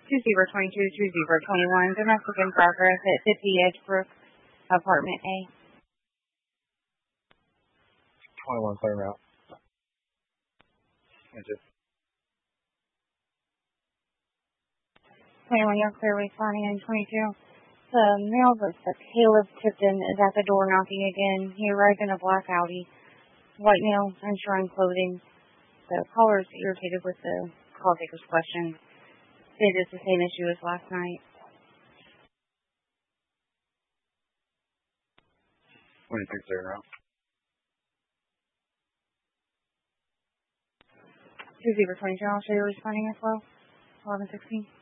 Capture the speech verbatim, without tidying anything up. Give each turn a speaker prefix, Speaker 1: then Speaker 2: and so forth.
Speaker 1: two zero two two, two zero two one, domestic in progress at fifty Edgebrook, apartment A.
Speaker 2: twenty-one, clear out. Thank you.
Speaker 1: twenty-one, you're clear, responding in twenty-two. The male that Caleb Tipton is at the door knocking again. He arrived in a black Audi, white male, unshrine clothing. The caller is irritated with the call taker's question. Says it's the same issue as last night.
Speaker 2: twenty-six, clear out.
Speaker 1: two zero two two, I'll show you responding as well. eleven sixteen.